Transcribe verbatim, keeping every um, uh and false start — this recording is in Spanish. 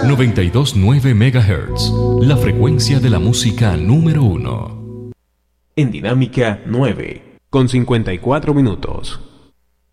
noventa y dos punto nueve megahertz, la frecuencia de la música número uno. En Dinámica nueve, con cincuenta y cuatro minutos.